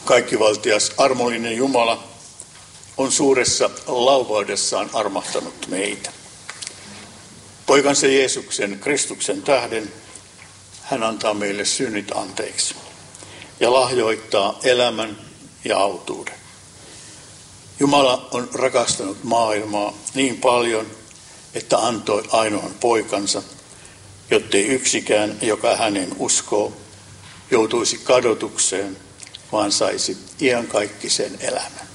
Kaikkivaltias armollinen Jumala on suuressa lauvaudessaan armahtanut meitä. Poikansa Jeesuksen Kristuksen tähden hän antaa meille synnit anteeksi ja lahjoittaa elämän ja autuuden. Jumala on rakastanut maailmaa niin paljon, että antoi ainoan poikansa, jottei yksikään, joka hänen uskoo, joutuisi kadotukseen, vaan saisi iankaikkisen elämän.